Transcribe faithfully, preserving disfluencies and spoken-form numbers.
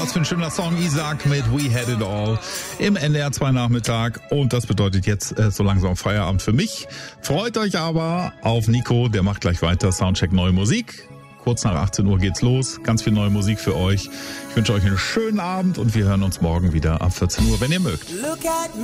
Was für ein schöner Song, Isaac mit We Had It All im N D R zwei Nachmittag. Und das bedeutet jetzt äh, so langsam Feierabend für mich. Freut euch aber auf Nico, der macht gleich weiter. Soundcheck neue Musik. Kurz nach achtzehn Uhr geht's los. Ganz viel neue Musik für euch. Ich wünsche euch einen schönen Abend und wir hören uns morgen wieder ab vierzehn Uhr, wenn ihr mögt.